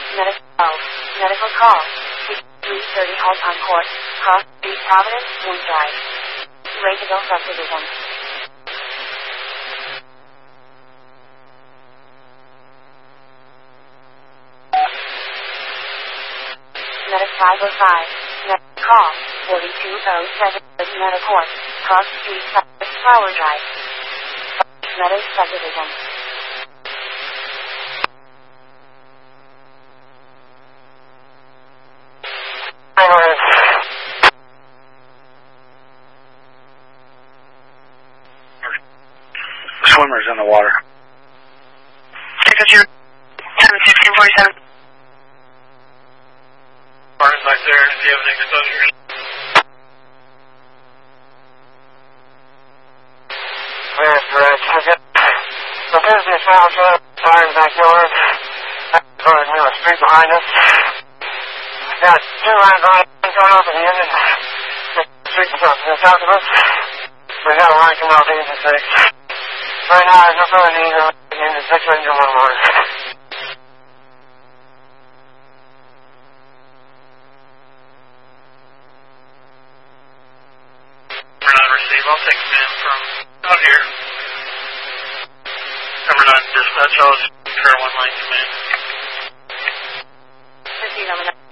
Medical call. 330 Halt on Court. Cross Street, Providence, Moon Drive. Rayville subdivision. Medic 505. Medic call. 4207. Medic Court. Cross Street, Flower Drive. Medic subdivision. Swimmers in the water. Ticket 71647. Barnes back there, if you have any exposure. Yes, correct. The business house, Barnes backyard. There's a street behind us. Got two lines going off at the end, and the street is off to the south of us. We got a line coming off the interstate. Right now, there's no further need to get into 6 lanes or 1 water. Number 9 receive. I'll take command from out here. Number 9 dispatch. I'll share 1 line command. Receive number 9.